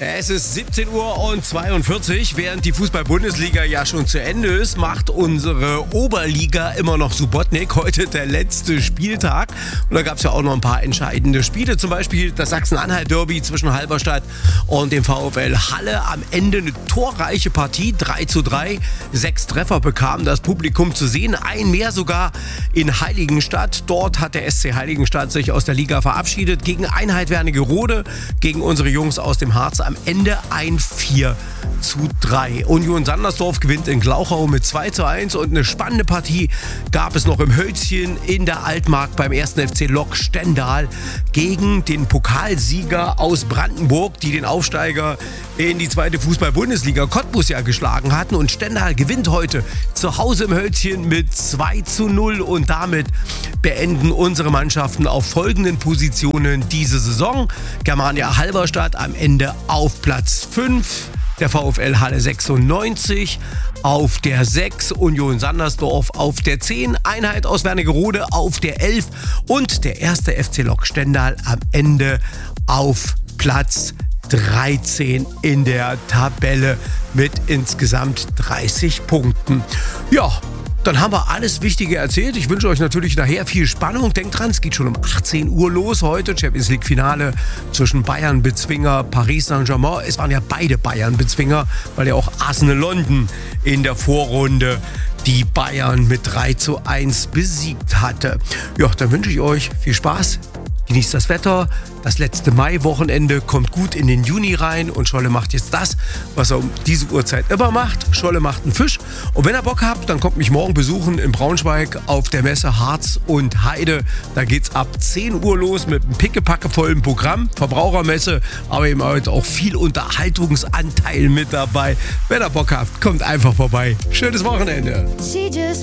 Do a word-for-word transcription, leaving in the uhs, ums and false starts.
Es ist siebzehn Uhr zweiundvierzig. Während die Fußball-Bundesliga ja schon zu Ende ist, macht unsere Oberliga immer noch Subotnik. Heute der letzte Spieltag. Und da gab es ja auch noch ein paar entscheidende Spiele. Zum Beispiel das Sachsen-Anhalt-Derby zwischen Halberstadt und dem VfL Halle. Am Ende eine torreiche Partie, drei zu drei. Sechs Treffer bekam das Publikum zu sehen. Ein mehr sogar in Heiligenstadt. Dort hat der S C Heiligenstadt sich aus der Liga verabschiedet. Gegen Einheit Wernigerode, gegen unsere Jungs aus dem Harz. Am Ende ein vier zu drei. Union Sandersdorf gewinnt in Glauchau mit zwei zu eins und eine spannende Partie gab es noch im Hölzchen in der Altmark beim ersten F C Lok Stendal gegen den Pokalsieger aus Brandenburg, die den Aufsteiger in die zweite Fußball-Bundesliga Cottbus ja geschlagen hatten. Und Stendal gewinnt heute zu Hause im Hölzchen mit zwei zu null und damit beenden unsere Mannschaften auf folgenden Positionen diese Saison. Germania Halberstadt am Ende auf Platz fünf, der VfL Halle sechsundneunzig auf der sechs, Union Sandersdorf auf der zehn, Einheit aus Wernigerode auf der elf und der erste F C Lok Stendal am Ende auf Platz dreizehn in der Tabelle mit insgesamt dreißig Punkten. Ja, dann haben wir alles Wichtige erzählt. Ich wünsche euch natürlich nachher viel Spannung. Denkt dran, es geht schon um achtzehn Uhr los heute. Champions League Finale zwischen Bayern-Bezwinger Paris Saint-Germain. Es waren ja beide Bayern-Bezwinger, weil ja auch Arsenal London in der Vorrunde die Bayern mit drei zu eins besiegt hatte. Ja, dann wünsche ich euch viel Spaß. Genießt das Wetter. Das letzte Mai-Wochenende kommt gut in den Juni rein und Scholle macht jetzt das, was er um diese Uhrzeit immer macht. Scholle macht einen Fisch. Und wenn ihr Bock habt, dann kommt mich morgen besuchen in Braunschweig auf der Messe Harz und Heide. Da geht's ab zehn Uhr los mit einem pickepackevollen Programm. Verbrauchermesse, aber eben heute auch viel Unterhaltungsanteil mit dabei. Wenn ihr Bock habt, kommt einfach vorbei. Schönes Wochenende.